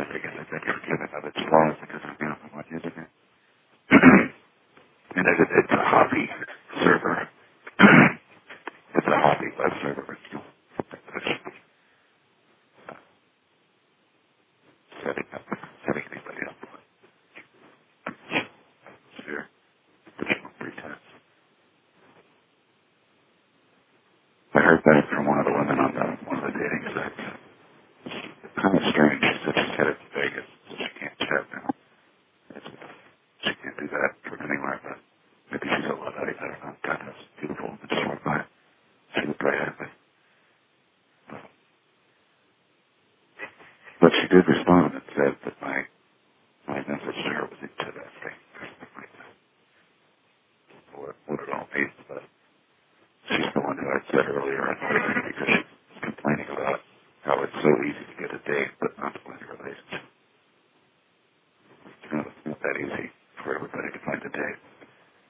because I said forgiven of its flaws because I'm beautiful what using it. And it's a hobby server. It's a hobby web server. Setting anybody up. Sure. Pretense. I heard that from one of the women on one of the dating sites. It's kind of strange. She said she's headed to Vegas, so she can't chat now. She can't do that from anywhere, but maybe she's a luddite. I don't know. God, that's beautiful. It's just went by. She was very happy. But she did respond and said that my message to her was interesting. What it all means, but she's the one who I said earlier on because she's complaining about how it's so easy to get a date, but not to find a relationship. It's not that easy for everybody to find a date.